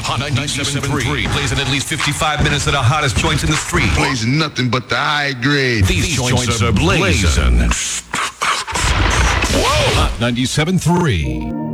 Hot 97.3 plays at least 55 minutes of the hottest joints in the street. Plays nothing but the high grade. These joints are blazing. Whoa! Hot 97.3.